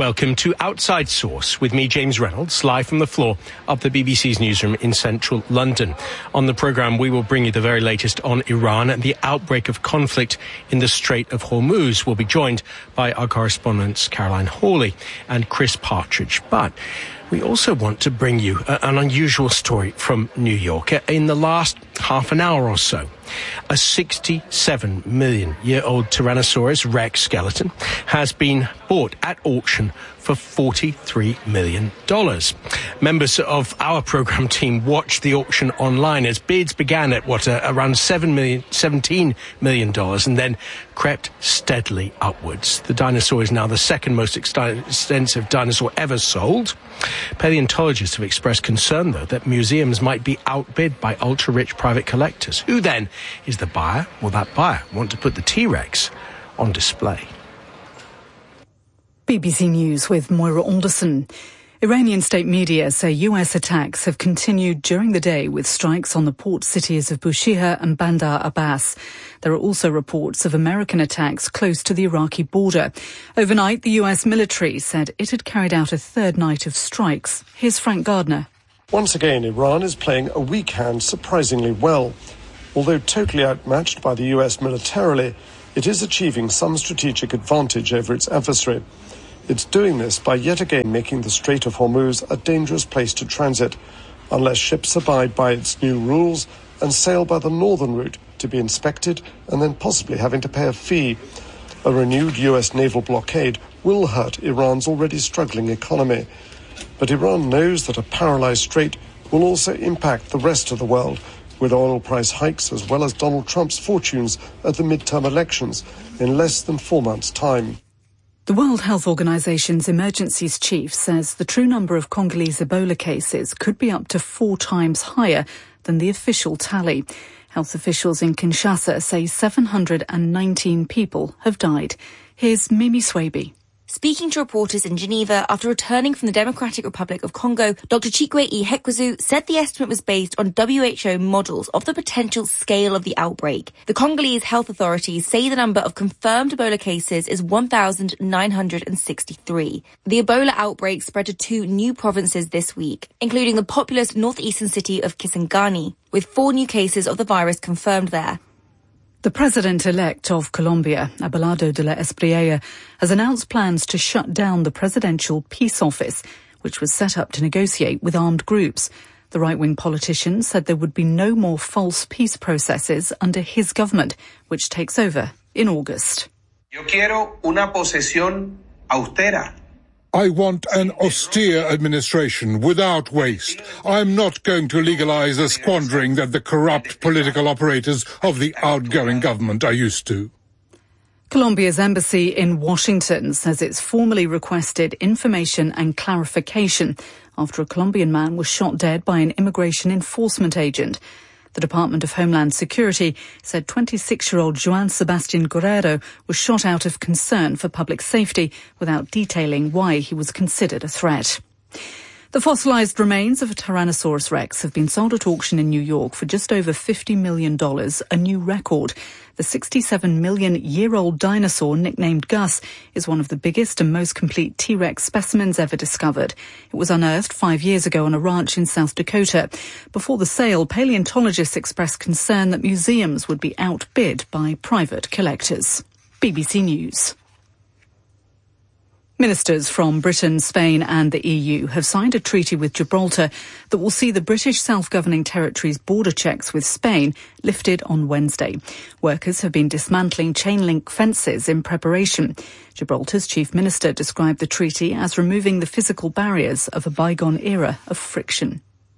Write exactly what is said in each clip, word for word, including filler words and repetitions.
Welcome to Outside Source with me, James Reynolds, live from the floor of the B B C's newsroom in central London. On the programme, we will bring you the very latest on Iran and the outbreak of conflict in the Strait of Hormuz. We'll be joined by our correspondents Caroline Hawley and Chris Partridge. But we also want to bring you an unusual story from New York. In the last half an hour or so, a sixty-seven million year old Tyrannosaurus Rex skeleton has been bought at auction for forty-three million dollars. Members of our programme team watched the auction online as bids began at what, uh, around seven million, seventeen million dollars and then crept steadily upwards. The dinosaur is now the second most extensive dinosaur ever sold. Paleontologists have expressed concern, though, that museums might be outbid by ultra-rich private collectors. Who then is the buyer? Will that buyer want to put the T-Rex on display? B B C News with Moira Alderson. Iranian state media say U S attacks have continued during the day with strikes on the port cities of Bushehr and Bandar Abbas. There are also reports of American attacks close to the Iraqi border. Overnight, the U S military said it had carried out a third night of strikes. Here's Frank Gardner. Once again, Iran is playing a weak hand surprisingly well. Although totally outmatched by the U S militarily, it is achieving some strategic advantage over its adversary. It's doing this by yet again making the Strait of Hormuz a dangerous place to transit, unless ships abide by its new rules and sail by the northern route to be inspected and then possibly having to pay a fee. A renewed U S naval blockade will hurt Iran's already struggling economy. But Iran knows that a paralyzed strait will also impact the rest of the world, with oil price hikes as well as Donald Trump's fortunes at the midterm elections in less than four months' time. The World Health Organization's emergencies chief says the true number of Congolese Ebola cases could be up to four times higher than the official tally. Health officials in Kinshasa say seven hundred nineteen people have died. Here's Mimi Swaby. Speaking to reporters in Geneva after returning from the Democratic Republic of Congo, Doctor Chikwe Ihekwezu said the estimate was based on W H O models of the potential scale of the outbreak. The Congolese health authorities say the number of confirmed Ebola cases is one thousand nine hundred sixty-three. The Ebola outbreak spread to two new provinces this week, including the populous northeastern city of Kisangani, with four new cases of the virus confirmed there. The president-elect of Colombia, Abelardo de la Espriella, has announced plans to shut down the Presidential Peace Office, which was set up to negotiate with armed groups. The right-wing politician said there would be no more false peace processes under his government, which takes over in August. Yo quiero una posesión austera. I want an austere administration without waste. I'm not going to legalize the squandering that the corrupt political operators of the outgoing government are used to. Colombia's embassy in Washington says it's formally requested information and clarification after a Colombian man was shot dead by an immigration enforcement agent. The Department of Homeland Security said twenty-six-year-old Juan Sebastian Guerrero was shot out of concern for public safety without detailing why he was considered a threat. The fossilised remains of a Tyrannosaurus Rex have been sold at auction in New York for just over fifty million dollars, a new record. The sixty-seven million year old dinosaur, nicknamed Gus, is one of the biggest and most complete T-Rex specimens ever discovered. It was unearthed five years ago on a ranch in South Dakota. Before the sale, paleontologists expressed concern that museums would be outbid by private collectors. B B C News. Ministers from Britain, Spain and the E U have signed a treaty with Gibraltar that will see the British self-governing territory's border checks with Spain lifted on Wednesday. Workers have been dismantling chain-link fences in preparation. Gibraltar's chief minister described the treaty as removing the physical barriers of a bygone era of friction.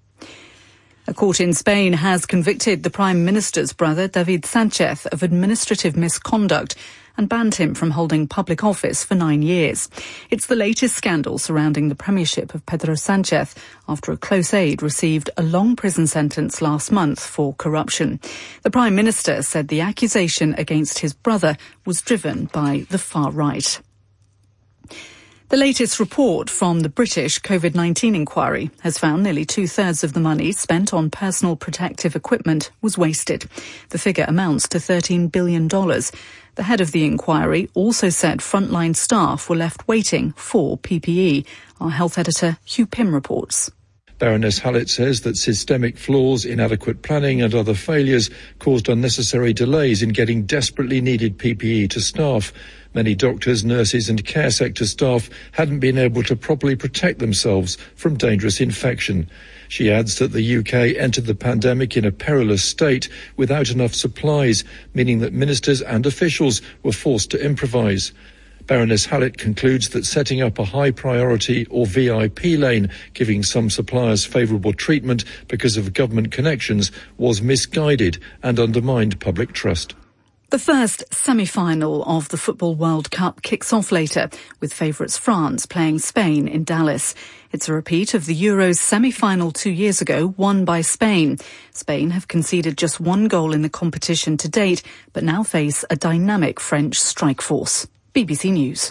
A court in Spain has convicted the Prime Minister's brother, David Sanchez, of administrative misconduct and banned him from holding public office for nine years. It's the latest scandal surrounding the premiership of Pedro Sanchez after a close aide received a long prison sentence last month for corruption. The Prime Minister said the accusation against his brother was driven by the far right. The latest report from the British COVID nineteen inquiry has found nearly two-thirds of the money spent on personal protective equipment was wasted. The figure amounts to thirteen billion dollars. The head of the inquiry also said frontline staff were left waiting for P P E. Our health editor Hugh Pym reports. Baroness Hallett says that systemic flaws, inadequate planning and other failures caused unnecessary delays in getting desperately needed P P E to staff. Many doctors, nurses and care sector staff hadn't been able to properly protect themselves from dangerous infection. She adds that the U K entered the pandemic in a perilous state without enough supplies, meaning that ministers and officials were forced to improvise. Baroness Hallett concludes that setting up a high priority or V I P lane, giving some suppliers favourable treatment because of government connections, was misguided and undermined public trust. The first semi-final of the Football World Cup kicks off later, with favourites France playing Spain in Dallas. It's a repeat of the Euros semi-final two years ago, won by Spain. Spain have conceded just one goal in the competition to date, but now face a dynamic French strike force. B B C News.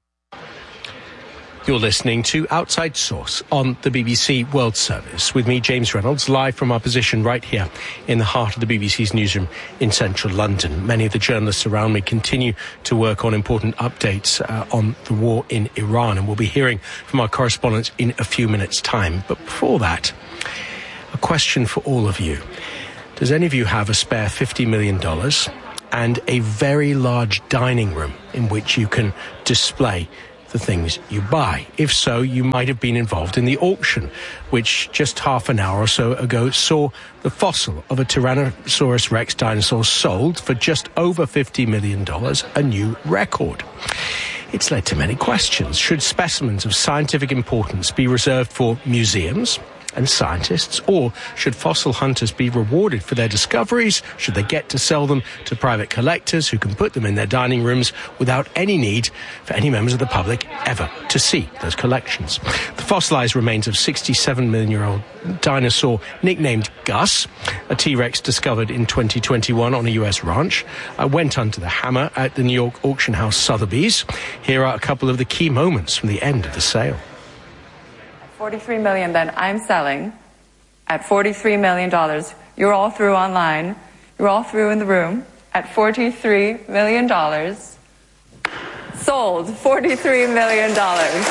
You're listening to Outside Source on the B B C World Service with me, James Reynolds, live from our position right here in the heart of the B B C's newsroom in central London. Many of the journalists around me continue to work on important updates uh, on the war in Iran, and we'll be hearing from our correspondents in a few minutes' time. But before that, a question for all of you. Does any of you have a spare fifty million dollars and a very large dining room in which you can display the things you buy? If so, you might have been involved in the auction, which just half an hour or so ago saw the fossil of a Tyrannosaurus Rex dinosaur sold for just over fifty million dollars, a new record. It's led to many questions. Should specimens of scientific importance be reserved for museums and scientists, or should fossil hunters be rewarded for their discoveries? Should they get to sell them to private collectors who can put them in their dining rooms without any need for any members of the public ever to see those collections? The fossilized remains of sixty-seven million year old dinosaur nicknamed Gus, a T-Rex discovered in twenty twenty-one on a U S ranch, uh, went under the hammer at the New York auction house Sotheby's. Here are a couple of the key moments from the end of the sale. forty-three million dollars then I'm selling at forty-three million dollars. You're all through online. You're all through in the room at forty-three million dollars. Sold. forty-three million dollars.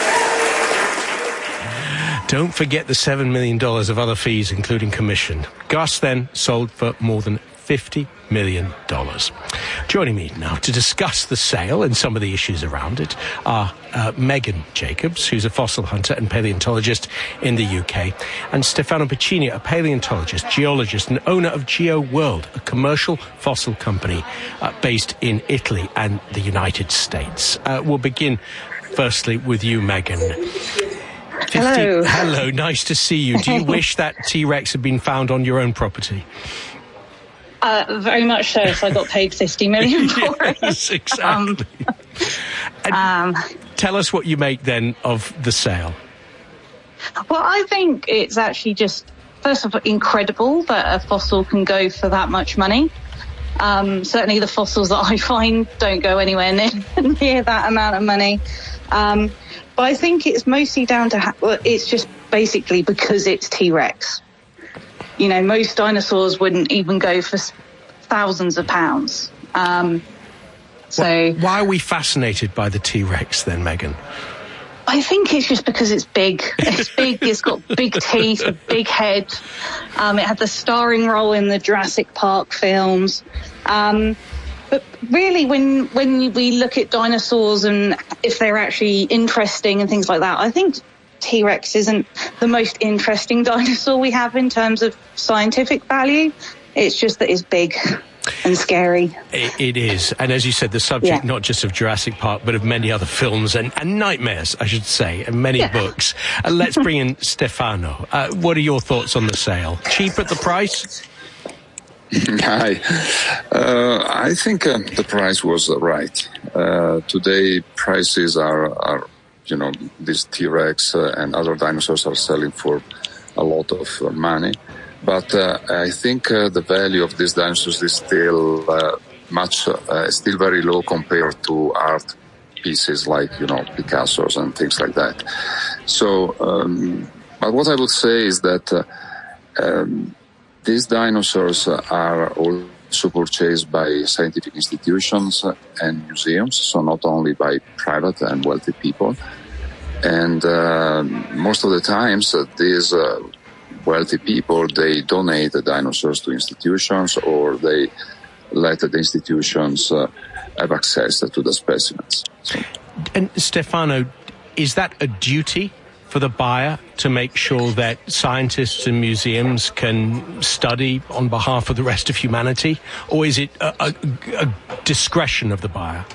Don't forget the seven million dollars of other fees, including commission. Gus then sold for more than fifty million dollars. Joining me now to discuss the sale and some of the issues around it are uh, Megan Jacobs, who's a fossil hunter and paleontologist in the U K, and Stefano Piccini, a paleontologist, geologist and owner of GeoWorld, a commercial fossil company uh, based in Italy and the United States. Uh, we'll begin firstly with you, Megan. fifty Hello. Hello, nice to see you. Do you wish that T-Rex had been found on your own property? Uh, very much so, if I got paid fifty million for it. Yes, exactly. um, um, tell us what you make then of the sale. Well, I think it's actually just, first of all, incredible that a fossil can go for that much money. Um, certainly the fossils that I find don't go anywhere near, near that amount of money. Um, but I think it's mostly down to, ha- well, it's just basically because it's T-Rex. You know, most dinosaurs wouldn't even go for thousands of pounds. Um, so why, why are we fascinated by the T-Rex then, Megan? I think it's just because it's big. It's big. It's got big teeth, a big head. Um, it had the starring role in the Jurassic Park films. Um, but really, when when we look at dinosaurs and if they're actually interesting and things like that, I think T-Rex isn't the most interesting dinosaur we have in terms of scientific value. It's just that it's big and scary. It, it is. And as you said, the subject yeah. not just of Jurassic Park, but of many other films and, and nightmares, I should say, and many yeah. books. Uh, let's bring in Stefano. Uh, what are your thoughts on the sale? Cheap at the price? Hi. Uh, I think uh, the price was right. Uh, today, prices are... are You know, this T-Rex uh, and other dinosaurs are selling for a lot of uh, money. But uh, I think uh, the value of these dinosaurs is still uh, much, uh, still very low compared to art pieces like, you know, Picasso's and things like that. So, um, but what I would say is that uh, um, these dinosaurs are also purchased by scientific institutions and museums, so not only by private and wealthy people. And uh, most of the times, uh, these uh, wealthy people, they donate the dinosaurs to institutions, or they let the institutions uh, have access to the specimens. So. And Stefano, is that a duty for the buyer to make sure that scientists and museums can study on behalf of the rest of humanity? Or is it a, a, a discretion of the buyer?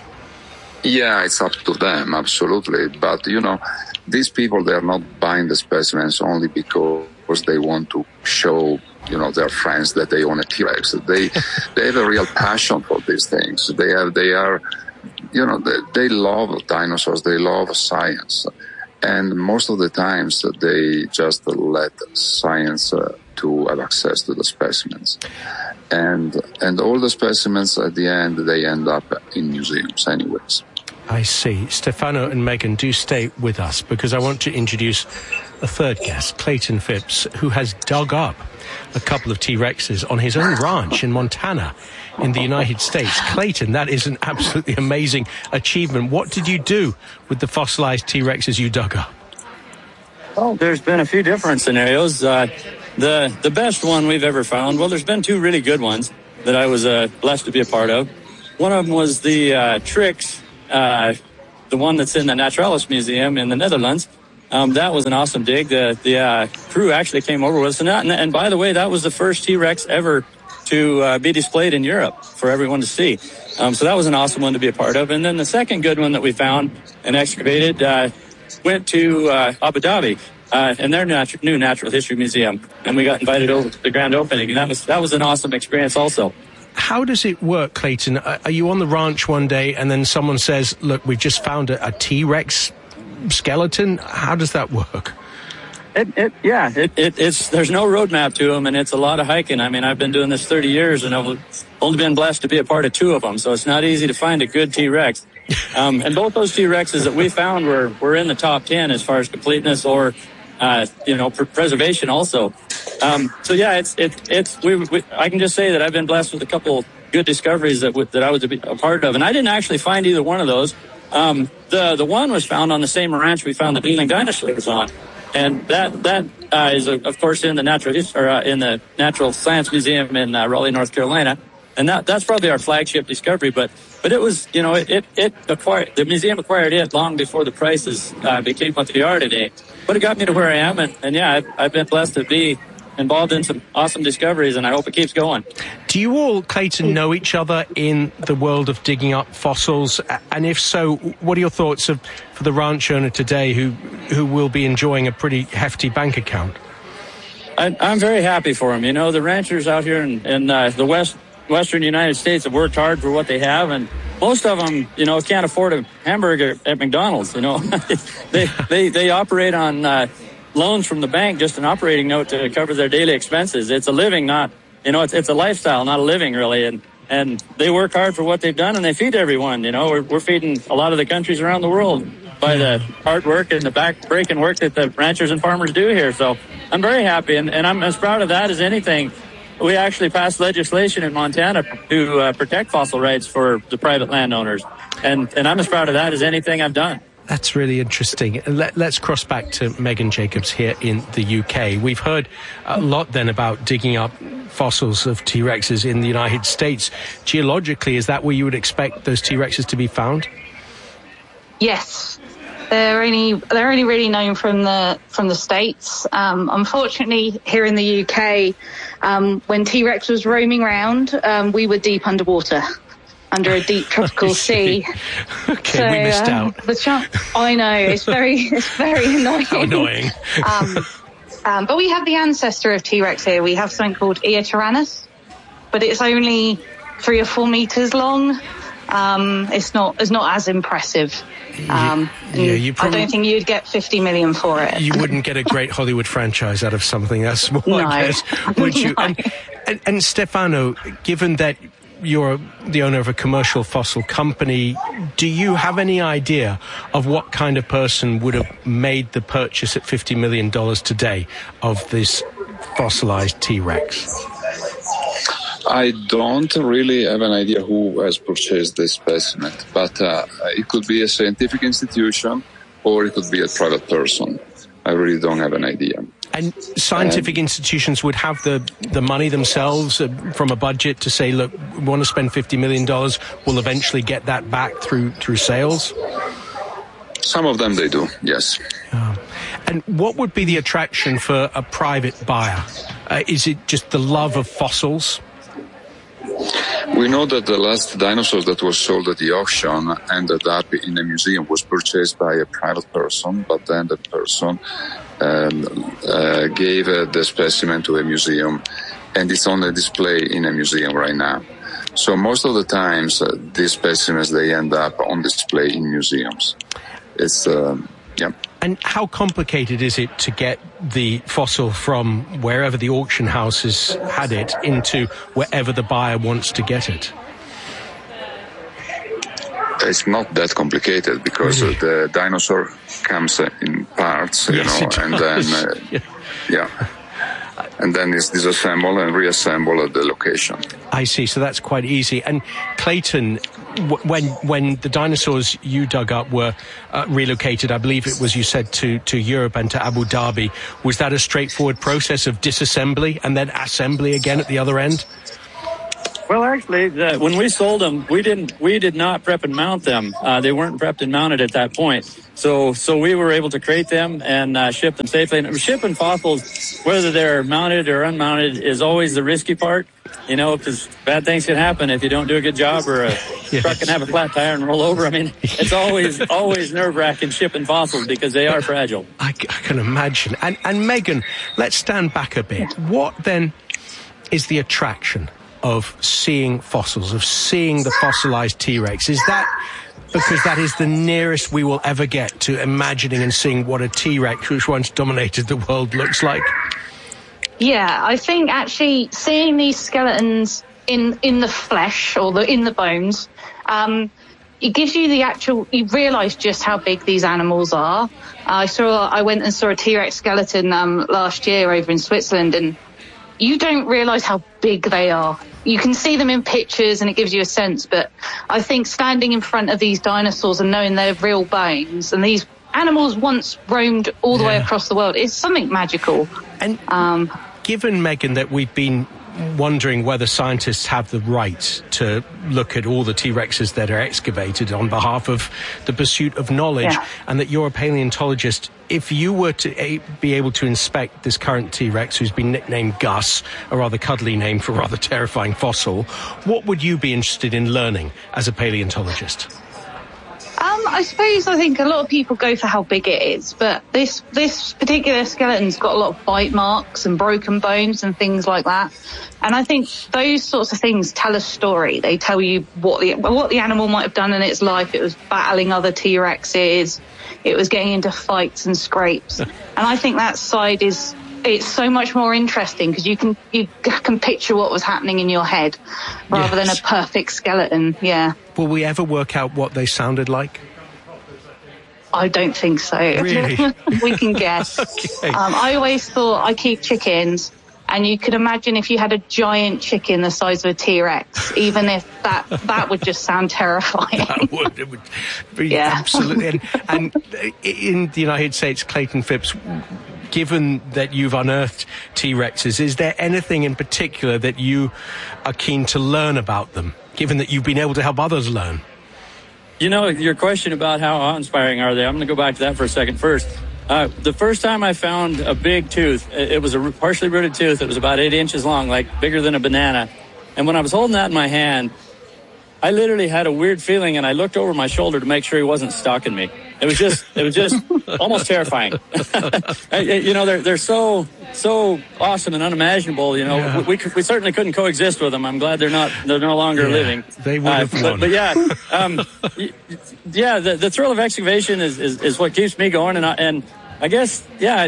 Yeah, it's up to them, absolutely. But, you know, these people, they are not buying the specimens only because they want to show, you know, their friends that they own a T-Rex. They they have a real passion for these things. They have, they are, you know, they, they love dinosaurs. They love science. And most of the times they just let science uh, to have access to the specimens. And and all the specimens at the end, they end up in museums anyways. I see. Stefano and Megan, do stay with us, because I want to introduce a third guest, Clayton Phipps, who has dug up a couple of T-Rexes on his own ranch in Montana in the United States. Clayton, that is an absolutely amazing achievement. What did you do with the fossilized T-Rexes you dug up? Well, there's been a few different scenarios. Uh, the the best one we've ever found, well, there's been two really good ones that I was uh, blessed to be a part of. One of them was the uh, Trix, uh, the one that's in the Naturalis Museum in the Netherlands. Um, that was an awesome dig. The the uh, crew actually came over with us. And, that, and, and by the way, that was the first T-Rex ever to uh, be displayed in Europe for everyone to see. Um, so that was an awesome one to be a part of. And then the second good one that we found and excavated uh, went to uh, Abu Dhabi uh, and their natu- new Natural History Museum. And we got invited over to the grand opening. And that was that was an awesome experience also. How does it work, Clayton? Are you on the ranch one day and then someone says, look, we've just found a, a T-Rex skeleton? How does that work? It, it, yeah, it, it, it's there's no roadmap to them, and it's a lot of hiking. I mean, I've been doing this thirty years, and I've only been blessed to be a part of two of them, so it's not easy to find a good T-Rex. Um, and both those T-Rexes that we found were, were in the top ten as far as completeness or, uh, you know, pr- preservation also. Um, so, yeah, it's it, it's we, we, I can just say that I've been blessed with a couple good discoveries that, w- that I was a, a part of, and I didn't actually find either one of those. Um, the the one was found on the same ranch we found the dueling dinosaurs on. And that that uh, is, uh, of course, in the natural or uh, in the Natural Science Museum in uh, Raleigh, North Carolina, and that that's probably our flagship discovery. But but it was, you know, it it, it acquired the museum acquired it long before the prices uh, became what they are today. But it got me to where I am, and, and yeah, I've, I've been blessed to be involved in some awesome discoveries, and I hope it keeps going. Do you all, Clayton, know each other in the world of digging up fossils? And if so, what are your thoughts of for the ranch owner today who who will be enjoying a pretty hefty bank account? I, I'm very happy for him. You know, the ranchers out here in, in uh, the west western United States have worked hard for what they have, and most of them, you know, can't afford a hamburger at McDonald's. You know, they they they operate on Uh, loans from the bank, just an operating note to cover their daily expenses. It's a living, not, you know, it's it's a lifestyle, not a living, really. And and they work hard for what they've done, and they feed everyone. You know, we're, we're feeding a lot of the countries around the world by the hard work and the back-breaking work that the ranchers and farmers do here. So I'm very happy, and, and I'm as proud of that as anything. We actually passed legislation in Montana to uh, protect fossil rights for the private landowners, and and I'm as proud of that as anything I've done. That's really interesting. Let, let's cross back to Megan Jacobs here in the U K. We've heard a lot then about digging up fossils of T-Rexes in the United States. Geologically, is that where you would expect those T-Rexes to be found? Yes. They're only they're only really known from the from the States. Um, unfortunately, here in the U K, um, when T-Rex was roaming around, um, we were deep underwater. Under a deep tropical sea. Okay, so, we missed um, out. The ch- I know, it's very, it's very annoying. How annoying. um, um, but we have the ancestor of T-Rex here. We have something called Eotyrannus, but it's only three or four meters long. Um, it's not, it's not as impressive. Um, yeah, you probably, I don't think you'd get fifty million for it. You wouldn't get a great Hollywood franchise out of something that small, no. I guess, would you? No. And, and, and Stefano, given that you're the owner of a commercial fossil company. Do you have any idea of what kind of person would have made the purchase at fifty million dollars today of this fossilized T-Rex? I don't really have an idea who has purchased this specimen, but uh, it could be a scientific institution or it could be a private person. I really don't have an idea. And scientific um, institutions would have the, the money themselves uh, from a budget to say, look, we want to spend fifty million dollars, we'll eventually get that back through through sales? Some of them they do, yes. Uh, and what would be the attraction for a private buyer? Uh, is it just the love of fossils? We know that the last dinosaur that was sold at the auction ended up in a museum, was purchased by a private person, but then the person um, uh, gave uh, the specimen to a museum, and it's on a display in a museum right now. So most of the times, uh, these specimens, they end up on display in museums. It's, um, yeah. And how complicated is it to get the fossil from wherever the auction house has had it into wherever the buyer wants to get it? It's not that complicated because really? the dinosaur comes in parts, you yes, know, and then, uh, yeah. yeah. And then it's disassembled and reassembled at the location. I see. So that's quite easy. And Clayton, w- when when the dinosaurs you dug up were uh, relocated, I believe it was, you said, to, to Europe and to Abu Dhabi, was that a straightforward process of disassembly and then assembly again at the other end? Well, actually, the, when we sold them, we didn't, we did not prep and mount them. Uh, they weren't prepped and mounted at that point. So, so we were able to crate them and uh, ship them safely. And shipping fossils, whether they're mounted or unmounted, is always the risky part. You know, because bad things can happen if you don't do a good job, or a yes. truck can have a flat tire and roll over. I mean, it's always, always nerve-wracking shipping fossils because they are fragile. I, I can imagine. And, and Megan, let's stand back a bit. What then is the attraction of seeing fossils, of seeing the fossilized T-Rex? Is that because that is the nearest we will ever get to imagining and seeing what a T-Rex, which once dominated the world, looks like? Yeah, I think actually seeing these skeletons in, in the flesh or the in the bones, um, it gives you the actual, you realise just how big these animals are. I saw, I went and saw a T-Rex skeleton um, last year over in Switzerland, and you don't realise how big they are. You can see them in pictures and it gives you a sense, but I think standing in front of these dinosaurs and knowing they're real bones, and these animals once roamed all the yeah. way across the world, is something magical. And um, given, Megan, that we've been wondering whether scientists have the right to look at all the T-Rexes that are excavated on behalf of the pursuit of knowledge, yeah. and that you're a paleontologist, if you were to a, be able to inspect this current T-Rex, who's been nicknamed Gus, a rather cuddly name for a rather terrifying fossil, what would you be interested in learning as a paleontologist? Um, I suppose I think a lot of people go for how big it is, but this this particular skeleton's got a lot of bite marks and broken bones and things like that. And I think those sorts of things tell a story. They tell you what the what the animal might have done in its life. It was battling other T-Rexes. It was getting into fights and scrapes. And I think that side is it's so much more interesting because you can you can picture what was happening in your head rather yes. than a perfect skeleton. Yeah. Will we ever work out what they sounded like? I don't think so. Really? We can guess. Okay. Um, I always thought I keep chickens, and you could imagine if you had a giant chicken the size of a T-Rex, even if that that would just sound terrifying. That would, it would be yeah. absolutely. And, and in the United States, Clayton Phipps, given that you've unearthed T-Rexes, is there anything in particular that you are keen to learn about them, given that you've been able to help others learn? You know, your question about how awe-inspiring are they, I'm going to go back to that for a second first. Uh, the first time I found a big tooth, it was a partially rooted tooth. It was about eight inches long, like bigger than a banana. And when I was holding that in my hand, I literally had a weird feeling, and I looked over my shoulder to make sure he wasn't stalking me. It was just, it was just almost terrifying. You know, they're they're so so awesome and unimagiable. You know, yeah. we we certainly couldn't coexist with them. I'm glad they're not they're no longer yeah, living. They would have uh, but, but yeah, um, yeah. The, the thrill of excavation is, is, is what keeps me going, and I, and I guess yeah.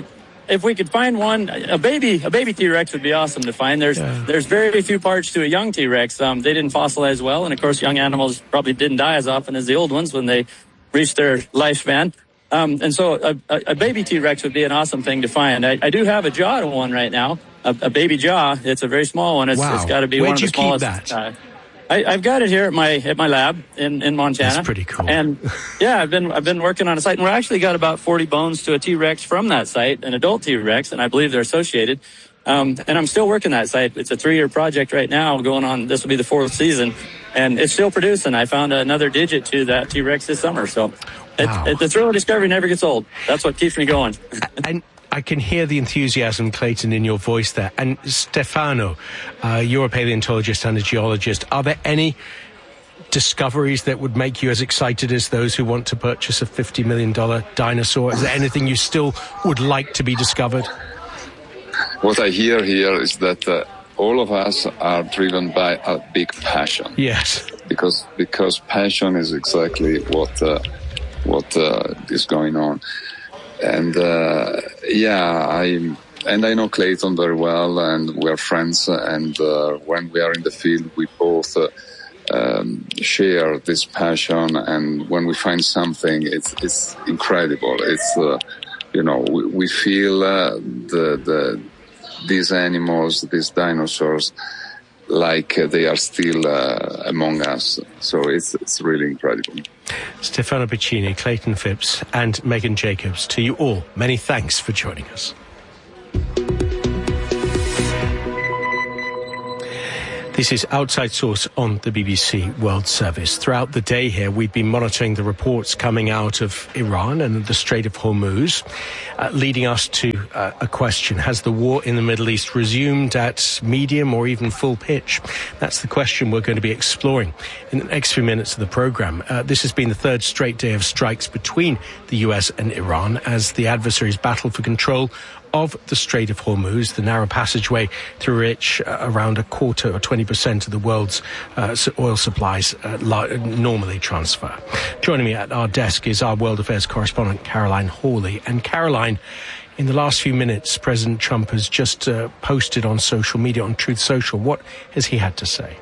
if we could find one, a baby, a baby T-Rex would be awesome to find. There's, yeah. there's very few parts to a young T-Rex. Um, they didn't fossilize well, and of course, young animals probably didn't die as often as the old ones when they reached their lifespan. Um, and so, a, a, a baby T-Rex would be an awesome thing to find. I, I do have a jaw one right now, a, a baby jaw. It's a very small one. It's, wow. it's got to be Where'd one of the smallest. Where'd you keep that? Uh, I, I've got it here at my at my lab in, in Montana. That's pretty cool. And yeah, I've been I've been working on a site, and we're actually got about forty bones to a T-Rex from that site, an adult T-Rex, and I believe they're associated. Um, and I'm still working that site. It's a three-year project right now, going on. This will be the fourth season, and it's still producing. I found another digit to that T-Rex this summer, so wow. it, it, the thrill of discovery never gets old. That's what keeps me going. And I can hear the enthusiasm, Clayton, in your voice there. And Stefano, uh, you're a paleontologist and a geologist. Are there any discoveries that would make you as excited as those who want to purchase a fifty million dollars dinosaur? Is there anything you still would like to be discovered? What I hear here is that uh, all of us are driven by a big passion. Yes. Because because passion is exactly what uh, what uh, is going on. And uh, yeah, I and I know Clayton very well, and we are friends. And uh, when we are in the field, we both uh, um, share this passion. And when we find something, it's it's incredible. It's uh, you know we, we feel uh, the the these animals, these dinosaurs, like uh, they are still uh, among us. So it's it's really incredible. Stefano Piccini, Clayton Phipps, and Megan Jacobs, to you all, many thanks for joining us. This is Outside Source on the B B C World Service. Throughout the day here, we've been monitoring the reports coming out of Iran and the Strait of Hormuz, uh, leading us to uh, a question. Has the war in the Middle East resumed at medium or even full pitch? That's the question we're going to be exploring in the next few minutes of the programme. Uh, this has been the third straight day of strikes between the U S and Iran as the adversaries battle for control of the Strait of Hormuz, the narrow passageway through which uh, around a quarter or twenty percent of the world's uh, oil supplies uh, li- normally transfer. Joining me at our desk is our World Affairs correspondent, Caroline Hawley. And Caroline, in the last few minutes, President Trump has just uh, posted on social media, on Truth Social. What has he had to say?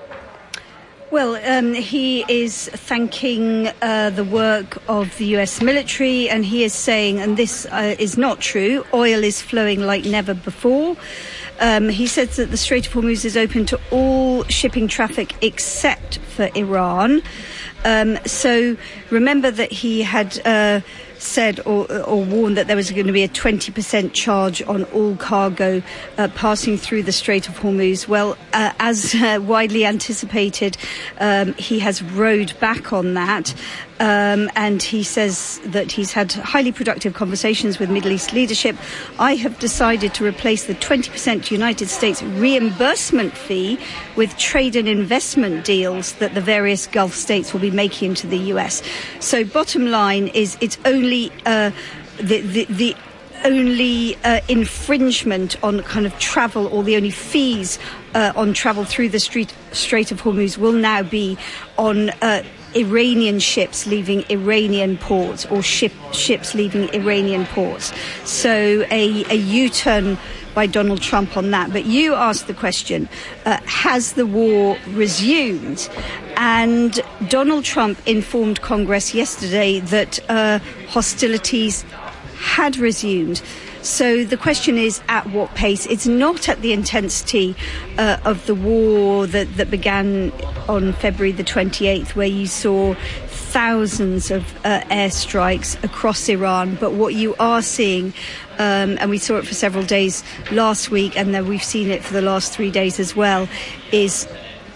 Well, um, he is thanking uh, the work of the U S military, and he is saying, and this uh, is not true, oil is flowing like never before. Um, he says that the Strait of Hormuz is open to all shipping traffic except for Iran. Um, so remember that he had uh, said or, or warned that there was going to be a twenty percent charge on all cargo uh, passing through the Strait of Hormuz. Well, uh, as uh, widely anticipated, um, he has rowed back on that. Um, and he says that he's had highly productive conversations with Middle East leadership. I have decided to replace the twenty percent United States reimbursement fee with trade and investment deals that the various Gulf states will be making into the U S. So bottom line is it's only uh, the, the, the only uh, infringement on kind of travel, or the only fees uh, on travel through the Strait, Strait of Hormuz will now be on uh, Iranian ships leaving Iranian ports, or ship, ships leaving Iranian ports. So a, a U-turn by Donald Trump on that. But you asked the question, uh, has the war resumed? And Donald Trump informed Congress yesterday that uh, hostilities had resumed. So the question is, at what pace? It's not at the intensity uh, of the war that, that began on February the twenty-eighth, where you saw thousands of uh, airstrikes across Iran. But what you are seeing, um, and we saw it for several days last week, and then we've seen it for the last three days as well, is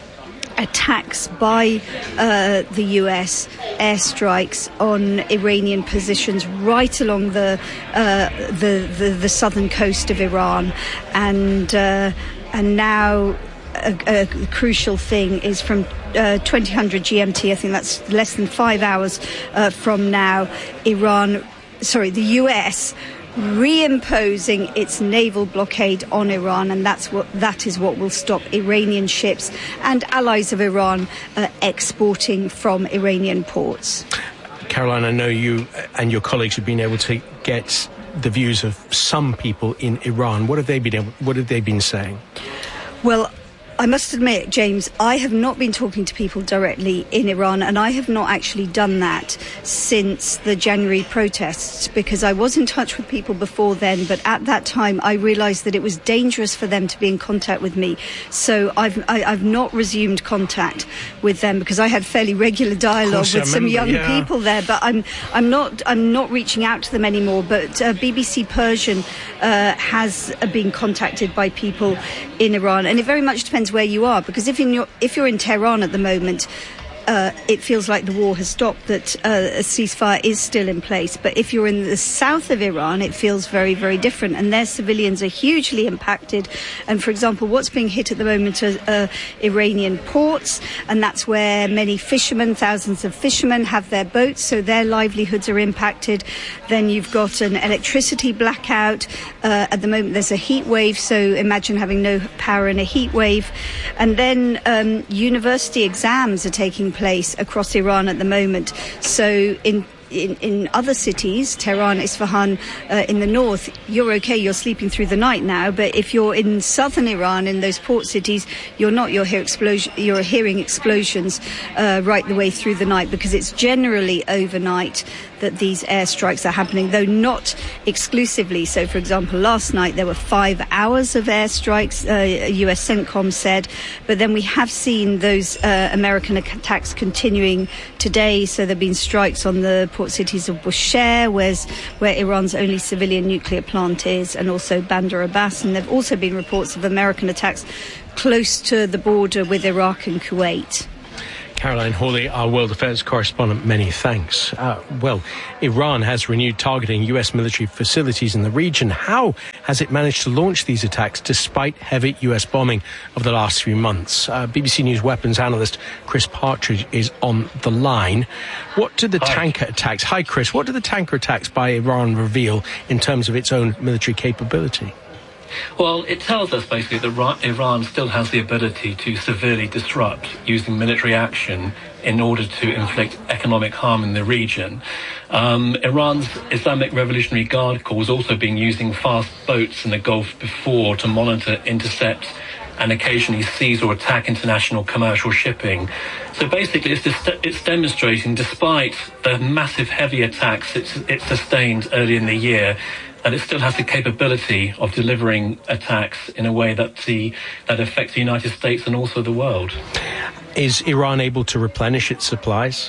attacks by uh, the U S, airstrikes on Iranian positions right along the uh, the, the the southern coast of Iran, and uh, and now a, a crucial thing is from uh, twenty hundred G M T. I think that's less than five hours uh, from now. Iran, sorry, the U S reimposing its naval blockade on Iran, and that's what that is what will stop Iranian ships and allies of Iran uh, exporting from Iranian ports. Caroline, I know you and your colleagues have been able to get the views of some people in Iran. What have they been able, what have they been saying? Well, I must admit, James, I have not been talking to people directly in Iran, and I have not actually done that since the January protests, because I was in touch with people before then, but at that time I realised that it was dangerous for them to be in contact with me. So I've I, I've not resumed contact with them, because I had fairly regular dialogue with some young yeah. people there, but I'm I'm not I'm not reaching out to them anymore. But uh, B B C Persian uh, has been contacted by people in Iran, and it very much depends where you are, because if in your, if you're in Tehran at the moment, uh, it feels like the war has stopped, that uh, a ceasefire is still in place. But if you're in the south of Iran, it feels very, very different, and their civilians are hugely impacted. And for example, what's being hit at the moment are uh, Iranian ports, and that's where many fishermen, thousands of fishermen, have their boats, so their livelihoods are impacted. Then you've got an electricity blackout. Uh, at the moment there's a heat wave, so imagine having no power in a heat wave. And then um, university exams are taking place across Iran at the moment. So in In, in other cities, Tehran, Isfahan, uh, in the north, you're okay, you're sleeping through the night now. But if you're in southern Iran, in those port cities, you're not. You're, hear explosion, you're hearing explosions uh, right the way through the night, because it's generally overnight that these airstrikes are happening, though not exclusively. So, for example, last night there were five hours of airstrikes, uh, U S CENTCOM said. But then we have seen those uh, American attacks continuing today. So there have been strikes on the port cities of Bushehr, where's, where Iran's only civilian nuclear plant is, and also Bandar Abbas. And there have also been reports of American attacks close to the border with Iraq and Kuwait. Caroline Hawley, our world affairs correspondent, many thanks. Uh, well, Iran has renewed targeting U S military facilities in the region. How has it managed to launch these attacks despite heavy U S bombing over the last few months? Uh, B B C News weapons analyst Chris Partridge is on the line. What did the Hi. tanker attacks... Hi, Chris. What did the tanker attacks by Iran reveal in terms of its own military capability? Well, it tells us basically that Iran still has the ability to severely disrupt using military action in order to inflict economic harm in the region. Um, Iran's Islamic Revolutionary Guard Corps has also been using fast boats in the Gulf before to monitor, intercept, and occasionally seize or attack international commercial shipping. So basically it's, just, it's demonstrating, despite the massive heavy attacks it's, it sustained early in the year, that it still has the capability of delivering attacks in a way that the that affects the United States and also the world. Is Iran able to replenish its supplies?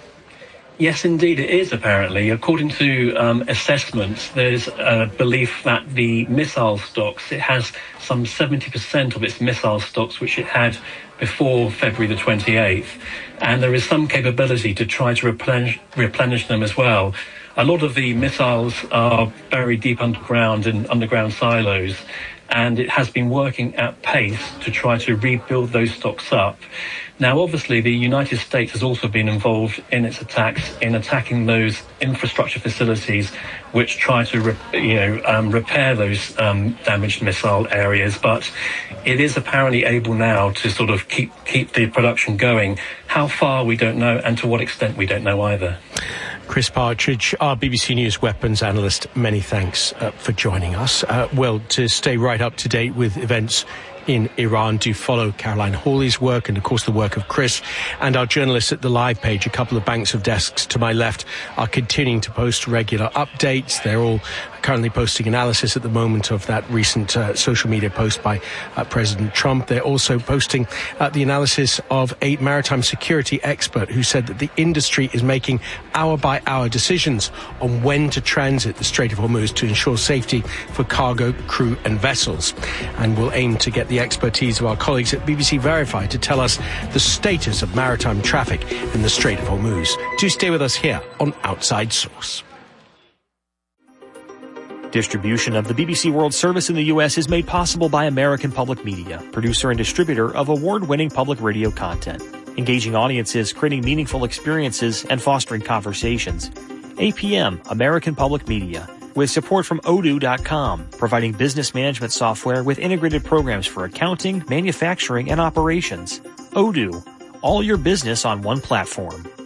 Yes, indeed it is, apparently. According to um, assessments, there's a belief that the missile stocks, it has some seventy percent of its missile stocks which it had before February the twenty-eighth. And there is some capability to try to replenish, replenish them as well. A lot of the missiles are buried deep underground in underground silos, and it has been working at pace to try to rebuild those stocks up. Now, obviously, the United States has also been involved in its attacks, in attacking those infrastructure facilities which try to, re- you know, um, repair those um, damaged missile areas. But it is apparently able now to sort of keep keep the production going. How far, we don't know, and to what extent, we don't know either. Chris Partridge, our B B C News weapons analyst, many thanks uh, for joining us. Uh, well, to stay right up to date with events in Iran, do follow Caroline Hawley's work and, of course, the work of Chris and our journalists at the live page. A couple of banks of desks to my left are continuing to post regular updates. They're all currently posting analysis at the moment of that recent uh, social media post by uh, President Trump. They're also posting uh, the analysis of a maritime security expert who said that the industry is making hour-by-hour decisions on when to transit the Strait of Hormuz to ensure safety for cargo, crew and vessels. And we'll aim to get the expertise of our colleagues at B B C Verify to tell us the status of maritime traffic in the Strait of Hormuz. Do stay with us here on Outside Source. Distribution of the B B C World Service in the U S is made possible by American Public Media, producer and distributor of award-winning public radio content, engaging audiences, creating meaningful experiences, and fostering conversations. A P M, American Public Media, with support from Odoo dot com, providing business management software with integrated programs for accounting, manufacturing, and operations. Odoo, all your business on one platform.